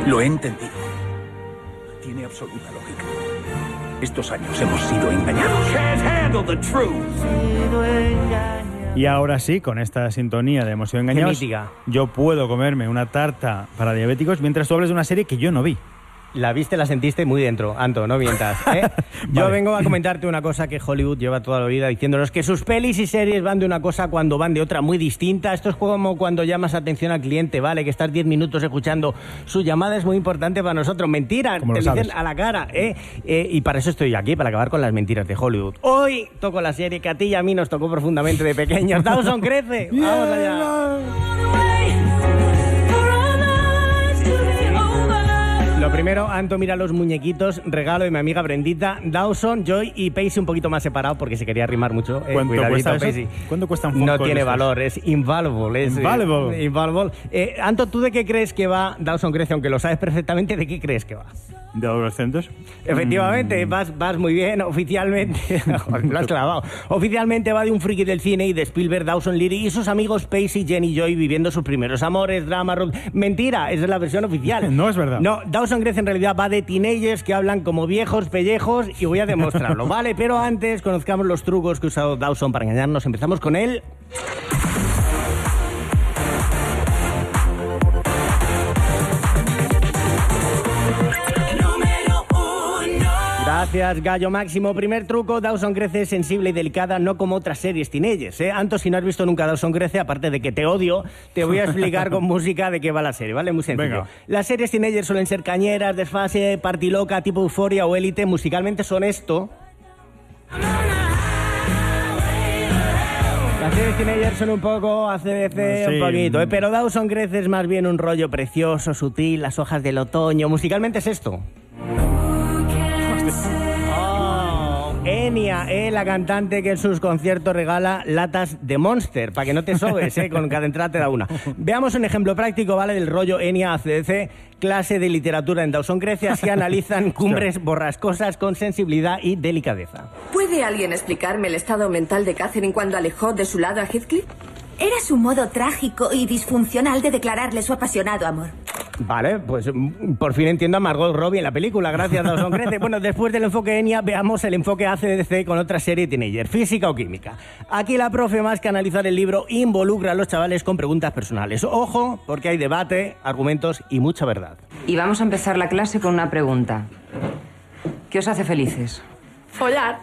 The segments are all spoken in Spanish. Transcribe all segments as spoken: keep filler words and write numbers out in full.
Lo he entendido. Tiene absoluta lógica. Estos años hemos sido engañados. Can't handle the truth. Y ahora sí, con esta sintonía de Hemos sido engañados, yo puedo comerme una tarta para diabéticos mientras tú hables de una serie que yo no vi. La viste, la sentiste muy dentro, Anto, no mientas, ¿eh? Yo Vale. vengo a comentarte una cosa que Hollywood lleva toda la vida diciéndonos, que sus pelis y series van de una cosa cuando van de otra muy distinta. Esto es como cuando llamas atención al cliente, ¿vale? Que estás diez minutos escuchando su llamada es muy importante para nosotros. Mentira, te lo dicen sabes? a la cara, ¿eh? ¿eh? Y para eso estoy aquí, para acabar con las mentiras de Hollywood. Hoy toco la serie que a ti y a mí nos tocó profundamente de pequeños. Dawson crece. Vamos allá. Lo primero, Anto, mira los muñequitos, regalo de mi amiga Brendita, Dawson, Joy y Pacey un poquito más separado porque se quería rimar mucho. Eh, ¿Cuánto cuidadito, cuesta eso? Pacey. ¿Cuánto cuesta un No Funko tiene de estos? valor, es invaluable. Es, Invaluable. eh, invaluable. Eh, Anto, ¿tú de qué crees que va Dawson crece? Aunque lo sabes perfectamente, ¿de qué crees que va? ¿De adolescentes? Efectivamente, Mm. vas, vas muy bien, oficialmente. Lo has clavado. Oficialmente va de un friki del cine y de Spielberg, Dawson Leary y sus amigos Pacey, Jenny y Joy viviendo sus primeros amores, drama, rock. Mentira, esa es la versión oficial. No es verdad. No, Dawson crece en realidad va de teenagers que hablan como viejos pellejos y voy a demostrarlo, ¿vale? Pero antes conozcamos los trucos que ha usado Dawson para engañarnos. Empezamos con él. Gracias, Gallo Máximo. Primer truco, Dawson crece sensible y delicada, no como otras series teenagers, ¿eh? Anto, si no has visto nunca Dawson crece, aparte de que te odio, te voy a explicar con música de qué va la serie, ¿vale? Muy sencillo. Venga. Las series teenagers suelen ser cañeras, desfase, party loca, tipo Euforia o Élite. Musicalmente son esto. Las series teenagers son un poco A C D C, Sí. un poquito, ¿eh? Pero Dawson crece es más bien un rollo precioso, sutil, las hojas del otoño. Musicalmente es esto. Oh, Enya, eh, la cantante que en sus conciertos regala latas de Monster, para que no te sobes, eh, con cada entrada te da una. Veamos un ejemplo práctico, ¿vale? Del rollo Enya A C D C, clase de literatura en Dawson crece, así analizan cumbres borrascosas con sensibilidad y delicadeza. ¿Puede alguien explicarme el estado mental de Catherine cuando alejó de su lado a Heathcliff? Era su modo trágico y disfuncional de declararle su apasionado amor. Vale, pues mm, por fin entiendo a Margot Robbie en la película, gracias Dawson crece. Bueno, después del enfoque Enya, veamos el enfoque A C D C con otra serie teenager, física o química. Aquí la profe, más que analizar el libro, involucra a los chavales con preguntas personales. Ojo, porque hay debate, argumentos y mucha verdad. Y vamos a empezar la clase con una pregunta. ¿Qué os hace felices? Follar.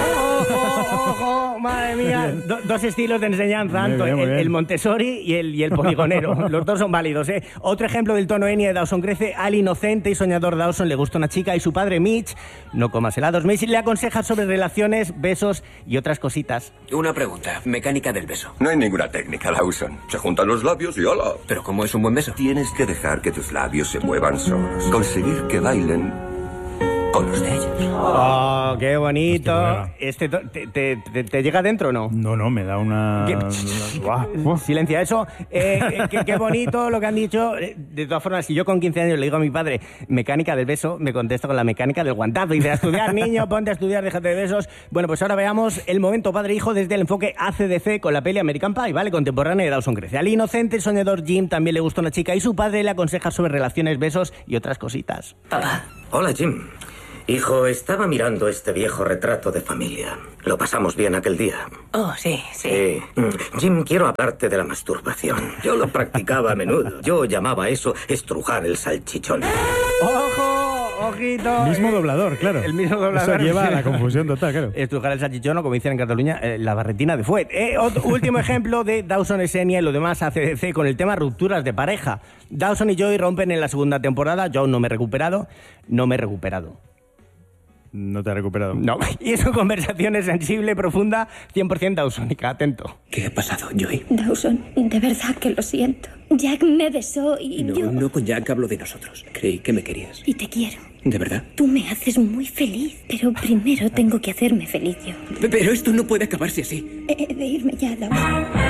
¡Ojo, ojo! ¡Madre mía! Do- dos estilos de enseñanza, Muy Anto, bien, muy el, bien. el Montessori y el, y el poligonero. Los dos son válidos, ¿eh? Otro ejemplo del tono Enya de Dawson crece. Al inocente y soñador Dawson le gusta una chica y su padre Mitch, no comas helados, Mitch, le aconseja sobre relaciones, besos y otras cositas. Una pregunta, mecánica del beso. No hay ninguna técnica, Dawson. Se juntan los labios y ¡hola! ¿Pero cómo es un buen beso? Tienes que dejar que tus labios se muevan solos. Conseguir que bailen con los de ellos. ¡Oh, qué bonito! Hostia, Este to- te, te- te- ¿Te llega dentro o no? No, no, me da una... ¿Qué? Buah, buah. Silencia eso. Eh, eh, qué, qué bonito lo que han dicho. Eh, De todas formas, si yo con quince años le digo a mi padre mecánica del beso, me contesta con la mecánica del guantazo. Y dice, a estudiar, niño, ponte a estudiar, déjate de besos. Bueno, pues ahora veamos el momento padre-hijo desde el enfoque A C D C con la peli American Pie, ¿vale? Contemporánea de Dawson crece. Al inocente soñador Jim también le gusta una chica y su padre le aconseja sobre relaciones, besos y otras cositas. Papá. Hola, Jim. Hijo, estaba mirando este viejo retrato de familia. Lo pasamos bien aquel día. Oh, sí, sí. Sí. Mm, Jim, quiero hablarte de la masturbación. Yo lo practicaba a menudo. Yo llamaba a eso estrujar el salchichón. ¡Ojo! ¡Ojito! Mismo Eh, doblador, claro. El mismo doblador. Eso lleva a la confusión total, claro. Estrujar el salchichón, o como dicen en Cataluña, eh, la barretina de fuet. Eh, otro- último ejemplo de Dawson es Enya y lo demás A C D C con el tema rupturas de pareja. Dawson y Joy rompen en la segunda temporada. Yo aún no me he recuperado. No me he recuperado. No te ha recuperado. No. Y su conversación es sensible, profunda, cien por ciento dawsónica. Atento. ¿Qué ha pasado, Joy? Dawson, de verdad que lo siento. Jack me besó y No, yo... no con Jack hablo de nosotros. Creí que me querías. Y te quiero. ¿De verdad? Tú me haces muy feliz, pero primero tengo que hacerme feliz yo. Pero esto no puede acabarse así. He de irme ya, Dawson.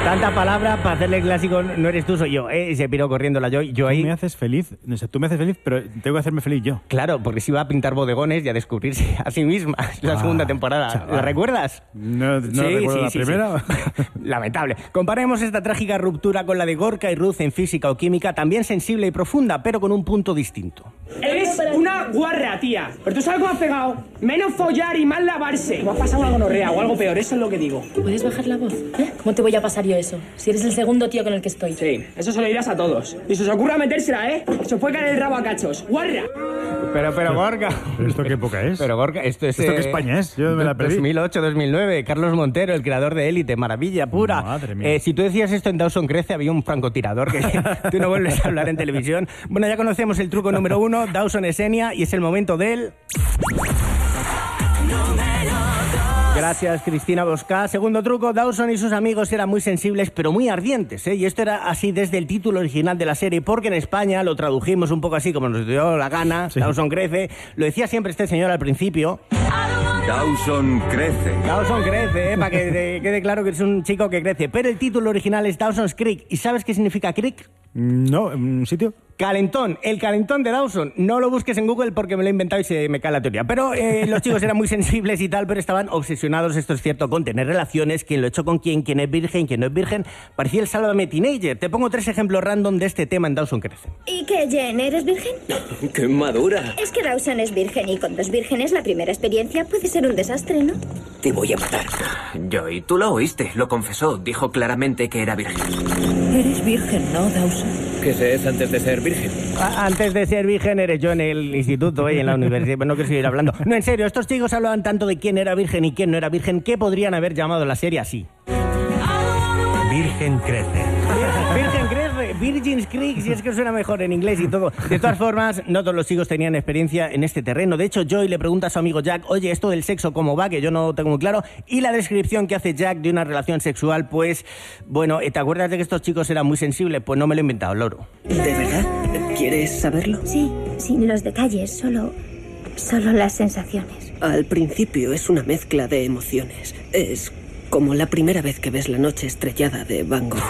Tanta palabra para hacerle el clásico no eres tú, soy yo, ¿eh? Y se piró corriendo la Joy. Yo ahí... Tú me haces feliz, o sea, tú me haces feliz, pero tengo que hacerme feliz yo. Claro, porque se iba a pintar bodegones y a descubrirse a sí misma en la Ah, segunda temporada. chaval. ¿La recuerdas? No, no Sí, recuerdo sí, la sí, primera. sí. Lamentable. Comparemos esta trágica ruptura con la de Gorka y Ruth en física o química, también sensible y profunda, pero con un punto distinto. Eres una guarra, tía. Pero tú sabes cómo has pegado. Menos follar y más lavarse. Me has pasado una gonorrea o algo peor, eso es lo que digo. ¿Puedes bajar la voz? ¿Eh? ¿Cómo te voy a pasar yo eso? Si eres el segundo tío con el que estoy. Sí, eso se lo dirás a todos. Y si os ocurra metérsela, ¿eh? Se os puede caer el rabo a cachos. ¡Guarra! Pero, pero, Gorka... ¿Pero esto qué época es? Pero, Gorka, esto es... ¿Esto eh, qué España es? Yo me la perdí. dos mil ocho, dos mil nueve, Carlos Montero, el creador de Élite, maravilla pura. Madre mía. Eh, si tú decías esto en Dawson Crece, había un francotirador que tú no vuelves a hablar en televisión. Bueno, ya conocemos el truco número uno, Dawson es Enya, y es el momento del... Gracias, Cristina Bosca. Segundo truco, Dawson y sus amigos eran muy sensibles, pero muy ardientes, ¿eh? Y esto era así desde el título original de la serie, porque en España lo tradujimos un poco así como nos dio la gana, sí. Dawson crece. Lo decía siempre este señor al principio. Dawson crece. Dawson crece, ¿eh? Para que te quede claro que es un chico que crece. Pero el título original es Dawson's Creek. ¿Y sabes qué significa Creek? No, ¿un sitio? Calentón, el calentón de Dawson. No lo busques en Google porque me lo he inventado y se me cae la teoría. Pero eh, los chicos eran muy sensibles y tal, pero estaban obsesionados, esto es cierto, con tener relaciones, quién lo ha hecho con quién, quién es virgen, quién no es virgen. Parecía el Sálvame Teenager. Te pongo tres ejemplos random de este tema en Dawson Crece. ¿Y qué, Jen? ¿Eres virgen? ¡Qué madura! Es que Dawson es virgen y con dos vírgenes la primera experiencia puede ser un desastre, ¿no? Te voy a matar. Joy, tú lo oíste, lo confesó. Dijo claramente que era virgen. Eres virgen, ¿no, Dawson? ¿Qué se es antes de ser virgen? A antes de ser virgen eres yo en el instituto y en la universidad. No quiero seguir hablando. No, en serio, estos chicos hablaban tanto de quién era virgen y quién no era virgen que podrían haber llamado la serie así. Virgen crece. Virgen crece, Virgin's Creek, si es que suena mejor en inglés y todo. De todas formas, no todos los chicos tenían experiencia en este terreno. De hecho, Joy le pregunta a su amigo Jack, oye, esto del sexo, ¿cómo va? Que yo no tengo muy claro. Y la descripción que hace Jack de una relación sexual, pues, bueno, ¿te acuerdas de que estos chicos eran muy sensibles? Pues no me lo he inventado, loro. ¿De verdad? ¿Quieres saberlo? Sí, sin los detalles, solo... solo las sensaciones. Al principio es una mezcla de emociones. Es como la primera vez que ves La noche estrellada de Van Gogh.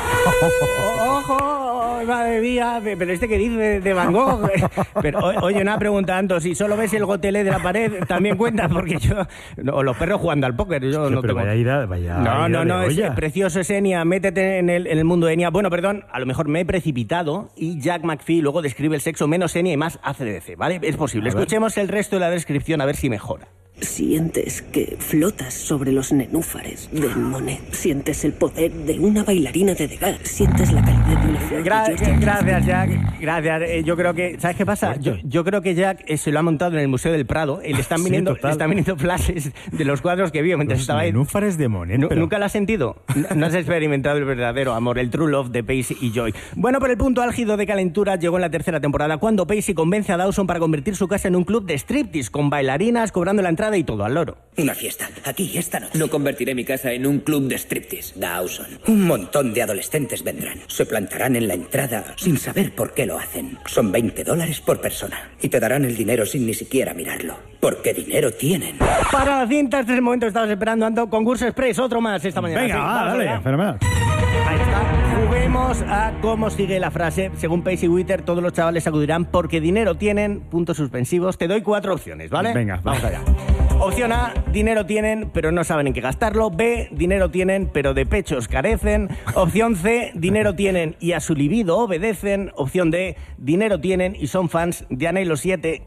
¡Ojo! Madre mía, pero este que dice de Van Gogh. Pero, oye, una pregunta, Anto, si solo ves el gotelé de la pared, también cuenta, porque yo... O los perros jugando al póker, yo Hostia, no pero tengo... vaya ida, vaya No, ida no, de no, es olla. precioso, es Enya, métete en el, en el mundo de Enya. Bueno, perdón, a lo mejor me he precipitado y Jack McPhee luego describe el sexo menos Enya y más A C D C, ¿vale? Es posible. Escuchemos el resto de la descripción a ver si mejora. Sientes que flotas sobre los nenúfares de Monet. Sientes el poder de una bailarina de Degas. Sientes la calidez de una flor. Gra de George gracias, Jack. Gracias. Eh, yo creo que... ¿Sabes qué pasa? Yo, yo creo que Jack eh, se lo ha montado en el Museo del Prado. Eh, le, están Sí, viniendo, total. le están viniendo flashes de los cuadros que vio mientras Los estaba ahí. nenúfares de Monet. Nu- pero- ¿Nunca lo has sentido? No, no has experimentado el verdadero amor, el true love de Pacey y Joy. Bueno, pero el punto álgido de calentura llegó en la tercera temporada, cuando Pacey convence a Dawson para convertir su casa en un club de striptease, con bailarinas, cobrando la entrada y todo al loro. Una fiesta, aquí, esta noche. No convertiré mi casa en un club de striptease, Dawson. Un montón de adolescentes vendrán. Se plantarán en la entrada sin saber por qué lo hacen. Son veinte dólares por persona. Y te darán el dinero sin ni siquiera mirarlo. Porque dinero tienen. Para la cinta, este es el momento que estabas esperando, Ando. Concurso Express, otro más esta mañana. Venga, Sí, va, vamos dale, allá. fenomenal. Ahí está. Juguemos a cómo sigue la frase. Según Pacey Witter, todos los chavales acudirán porque dinero tienen, puntos suspensivos. Te doy cuatro opciones, ¿vale? Venga, vamos va. allá. Opción A, dinero tienen, pero no saben en qué gastarlo. B, dinero tienen, pero de pechos carecen. Opción C, dinero tienen y a su libido obedecen. Opción D, dinero tienen y son fans de Anhelo siete.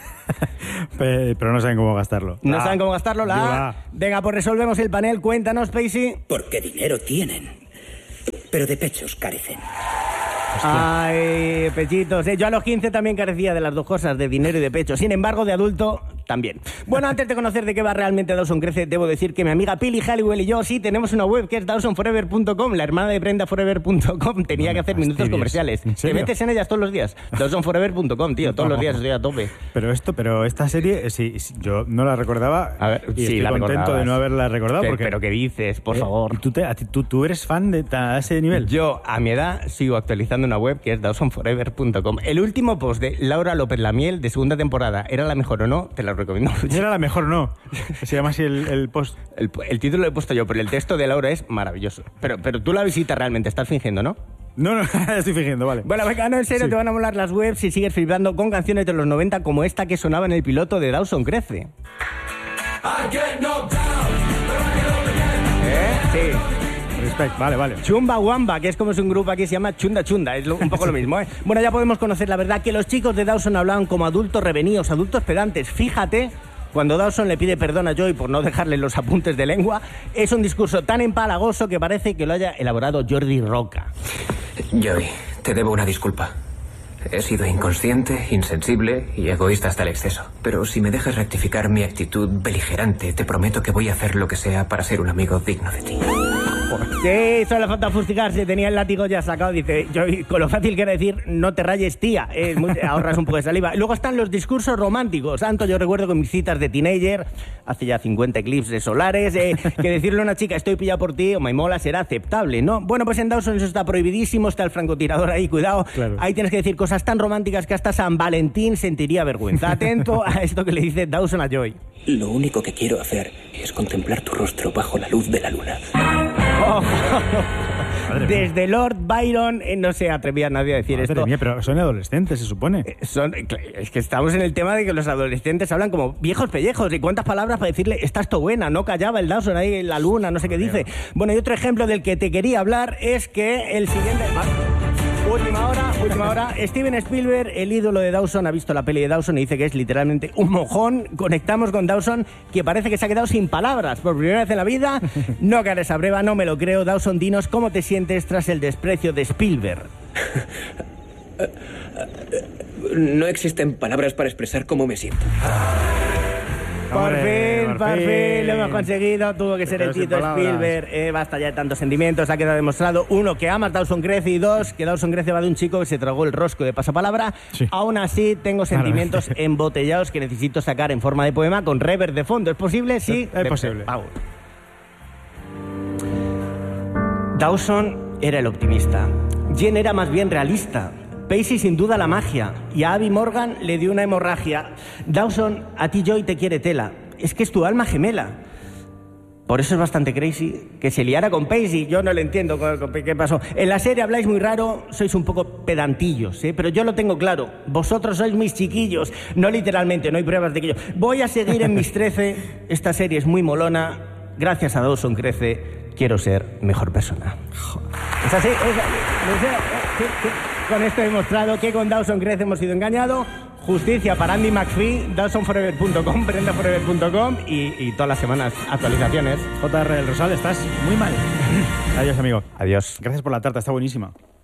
Pe- Pero no saben cómo gastarlo. ¿No Ah, saben cómo gastarlo? La digo, A. ah. Venga, pues resolvemos el panel. Cuéntanos, Pacey. Porque dinero tienen. Pero de pechos carecen. Ay, pechitos. eh. Yo a los quince también carecía de las dos cosas, de dinero y de pecho. Sin embargo, de adulto, también. Bueno, antes de conocer de qué va realmente Dawson Crece, debo decir que mi amiga Pili Halliwell y yo sí tenemos una web que es dawson forever punto com, la hermana de Brenda forever punto com. Tenía No que hacer me minutos fastidies. comerciales. ¿En Te serio? metes en ellas todos los días. dawson forever punto com, tío. Todos los días estoy a tope. Pero esto, pero esta serie, eh, sí, sí, yo no la recordaba. A ver, y sí, estoy la contento recordabas. de no haberla recordado. Pero, porque, pero ¿qué dices? Por eh, favor. ¿y tú, te- a ti- tú, tú eres fan de ta- a ese nivel? Yo, a mi edad, sigo actualizando una web que es dawson forever punto com. El último post de Laura López Lamiel de segunda temporada, ¿era la mejor o no? Te lo recomiendo mucho. Era la mejor, no. Se llama así el, el post. El, el título lo he puesto yo, pero el texto de Laura es maravilloso. Pero, pero tú la visitas realmente, estás fingiendo, ¿no? No, no, estoy fingiendo, vale. Bueno, venga, no, en serio, sí. Te van a molar las webs si sigues flipando con canciones de los noventa como esta que sonaba en el piloto de Dawson Crece. ¿Eh? Sí. Respect, vale, vale. Chumba Wamba, que es como es un grupo aquí, se llama Chunda Chunda, es lo, un poco lo mismo, ¿eh? Bueno, ya podemos conocer la verdad que los chicos de Dawson hablaban como adultos revenidos, adultos pedantes. Fíjate, cuando Dawson le pide perdón a Joey por no dejarle los apuntes de lengua, es un discurso tan empalagoso que parece que lo haya elaborado Jordi Roca. Joey, te debo una disculpa. He sido inconsciente, insensible y egoísta hasta el exceso. Pero si me dejas rectificar mi actitud beligerante, te prometo que voy a hacer lo que sea para ser un amigo digno de ti. Sí, solo le falta fustigarse, tenía el látigo ya sacado, dice, yo con lo fácil que era decir, no te rayes, tía, eh, muy, ahorras un poco de saliva. Luego están los discursos románticos, tanto yo recuerdo con mis citas de teenager, hace ya cincuenta eclipses solares, eh, que decirle a una chica, estoy pillado por ti, o me mola, será aceptable, ¿no? Bueno, pues en Dawson eso está prohibidísimo, está el francotirador ahí, cuidado, claro. Ahí tienes que decir cosas tan románticas que hasta San Valentín sentiría vergüenza. Atento a esto que le dice Dawson a Joey. Lo único que quiero hacer es contemplar tu rostro bajo la luz de la luna. Oh, desde Lord Byron eh, no se atrevía nadie a decir Madre esto. Mía, pero son adolescentes, se supone. Eh, son, es que estamos en el tema de que los adolescentes hablan como viejos pellejos. ¿Y cuántas palabras para decirle, estás to buena? No callaba el Dawson ahí en la luna, no sé qué dice. Bueno, y otro ejemplo del que te quería hablar es que el siguiente... Última hora, última hora. Steven Spielberg, el ídolo de Dawson, ha visto la peli de Dawson y dice que es literalmente un mojón. Conectamos con Dawson, que parece que se ha quedado sin palabras por primera vez en la vida. No caer esa breva, no me lo creo. Dawson, dinos cómo te sientes tras el desprecio de Spielberg. No existen palabras para expresar cómo me siento. Por Hombre, fin, por por fin, fin. lo hemos conseguido. Tuvo que ser el Tito Spielberg. Eh, basta ya de tantos sentimientos. Ha quedado demostrado, uno, que amas Dawson Crece, y dos, que Dawson Crece va de un chico que se tragó el rosco de pasapalabra. Sí. Aún así, tengo sentimientos claro. embotellados que necesito sacar en forma de poema con reverb de fondo. ¿Es posible? Sí, es posible. Pau. Dawson era el optimista. Jen era más bien realista. Pacey sin duda la magia, y a Abby Morgan le dio una hemorragia. Dawson, a ti Joey te quiere tela, es que es tu alma gemela. Por eso es bastante crazy que se liara con Pacey. Yo no le entiendo qué pasó. En la serie habláis muy raro, sois un poco pedantillos, ¿eh? Pero yo lo tengo claro, vosotros sois mis chiquillos. No literalmente, no hay pruebas de que yo... Voy a seguir en mis trece, esta serie es muy molona. Gracias a Dawson Crece, quiero ser mejor persona. ¿Es así? ¿Es así? Sí, sí. Con esto he demostrado que con Dawson Crece hemos sido engañados. Justicia para Andy McPhee, dawson forever punto com, brenda forever punto com y, y todas las semanas actualizaciones. J R del Rosal, estás muy mal. Adiós, amigo. Adiós. Gracias por la tarta, está buenísima.